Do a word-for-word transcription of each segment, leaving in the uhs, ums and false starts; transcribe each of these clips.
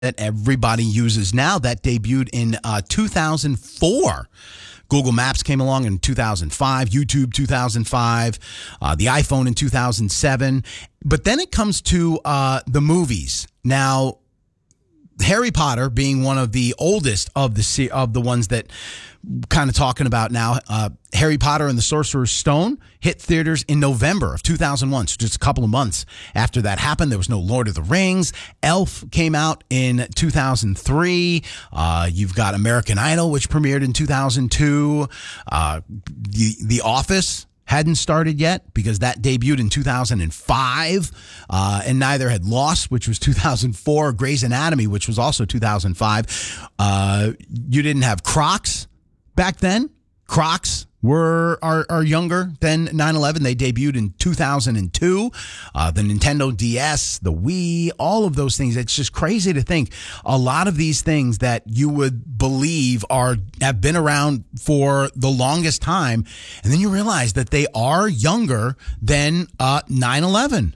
that everybody uses now that debuted in uh, two thousand four. Google Maps came along in two thousand five, YouTube two thousand five, uh, the iPhone in two thousand seven. But then it comes to uh, the movies. Now, Harry Potter being one of the oldest of the of the ones that kind of talking about now, uh, Harry Potter and the Sorcerer's Stone hit theaters in November of two thousand one, so just a couple of months after that happened. There was no Lord of the Rings. Elf came out in two thousand three. Uh, you've got American Idol, which premiered in two thousand two. Uh, the, the Office hadn't started yet because that debuted in two thousand five, uh, and neither had Lost, which was two thousand four, Grey's Anatomy, which was also two thousand five. Uh, you didn't have Crocs back then. Crocs were are, are younger than nine eleven. They debuted in two thousand two. Uh, the Nintendo D S, the Wii, all of those things. It's just crazy to think a lot of these things that you would believe are have been around for the longest time, and then you realize that they are younger than uh, nine eleven.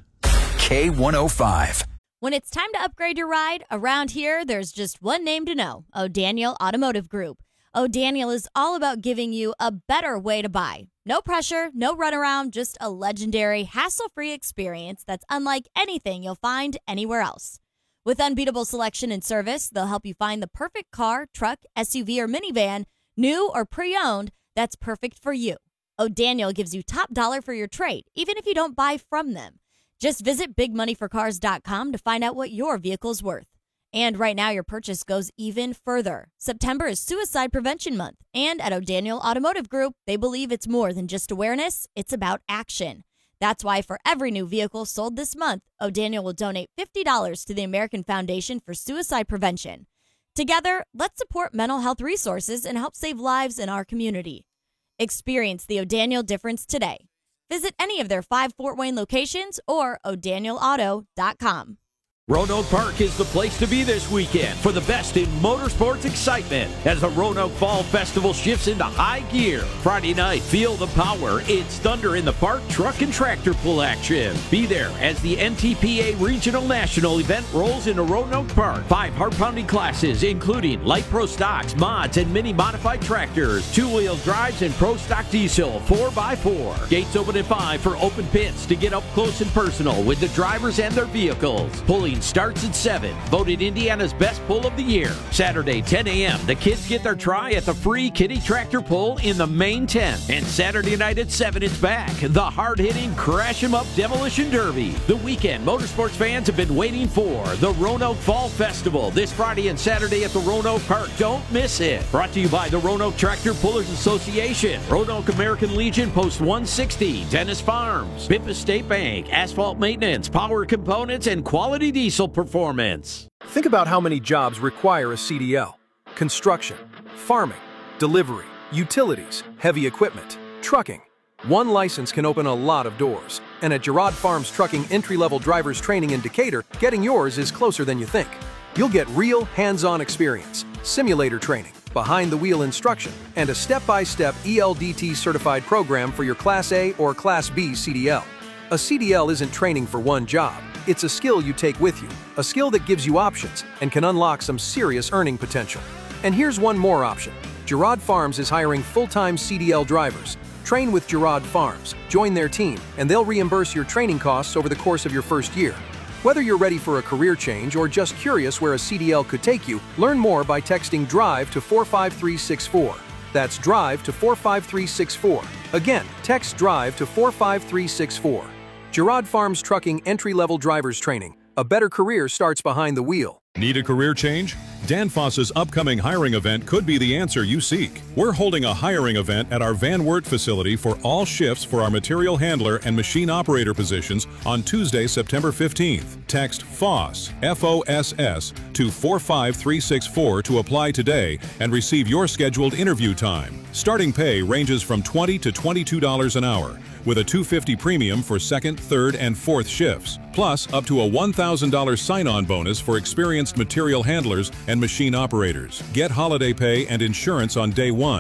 K one oh five. When it's time to upgrade your ride, around here, there's just one name to know: O'Daniel Automotive Group. O'Daniel is all about giving you a better way to buy. No pressure, no runaround, just a legendary, hassle-free experience that's unlike anything you'll find anywhere else. With unbeatable selection and service, they'll help you find the perfect car, truck, S U V, or minivan, new or pre-owned, that's perfect for you. O'Daniel gives you top dollar for your trade, even if you don't buy from them. Just visit big money for cars dot com to find out what your vehicle's worth. And right now, your purchase goes even further. September is Suicide Prevention Month, and at O'Daniel Automotive Group, they believe it's more than just awareness, it's about action. That's why for every new vehicle sold this month, O'Daniel will donate fifty dollars to the American Foundation for Suicide Prevention. Together, let's support mental health resources and help save lives in our community. Experience the O'Daniel difference today. Visit any of their five Fort Wayne locations or o'daniel auto dot com. Roanoke Park is the place to be this weekend for the best in motorsports excitement as the Roanoke Fall Festival shifts into high gear. Friday night, feel the power. It's Thunder in the Park truck and tractor pull action. Be there as the N T P A Regional National event rolls into Roanoke Park. Five heart-pounding classes, including light pro stocks, mods, and mini modified tractors, two-wheel drives, and pro stock diesel four by four. Gates open at five for open pits to get up close and personal with the drivers and their vehicles. Pulling starts at seven. Voted Indiana's best pull of the year. Saturday, ten a.m., the kids get their try at the free kiddie tractor pull in the main tent. And Saturday night at seven, it's back. The hard-hitting Crash 'em Up Demolition Derby. The weekend motorsports fans have been waiting for. The Roanoke Fall Festival this Friday and Saturday at the Roanoke Park. Don't miss it. Brought to you by the Roanoke Tractor Pullers Association, Roanoke American Legion Post one sixty, Dennis Farms, Pippa State Bank, Asphalt Maintenance, Power Components, and Quality Diesel Performance. Think about how many jobs require a C D L. Construction, farming, delivery, utilities, heavy equipment, trucking. One license can open a lot of doors. And at Girard Farms Trucking Entry-Level Drivers Training in Decatur, getting yours is closer than you think. You'll get real hands-on experience, simulator training, behind-the-wheel instruction, and a step-by-step E L D T certified program for your Class A or Class B C D L. A C D L isn't training for one job. It's a skill you take with you, a skill that gives you options and can unlock some serious earning potential. And here's one more option. Girard Farms is hiring full-time C D L drivers. Train with Girard Farms, join their team, and they'll reimburse your training costs over the course of your first year. Whether you're ready for a career change or just curious where a C D L could take you, learn more by texting DRIVE to four five three six four. That's DRIVE to four five three six four. Again, text DRIVE to four five three six four. Girard Farms Trucking Entry-Level Drivers Training. A better career starts behind the wheel. Need a career change? Danfoss's upcoming hiring event could be the answer you seek. We're holding a hiring event at our Van Wert facility for all shifts for our material handler and machine operator positions on Tuesday, September fifteenth. Text FOSS, F O S S, to four five three six four to apply today and receive your scheduled interview time. Starting pay ranges from twenty to twenty-two dollars an hour, with a two hundred fifty dollars premium for second, third, and fourth shifts, plus up to a one thousand dollars sign-on bonus for experienced material handlers and machine operators. Get holiday pay and insurance on day one.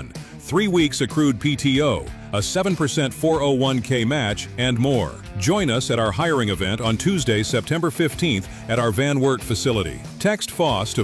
three weeks accrued P T O, a seven percent four oh one k match, and more. Join us at our hiring event on Tuesday, September fifteenth at our Van Wert facility. Text F O S to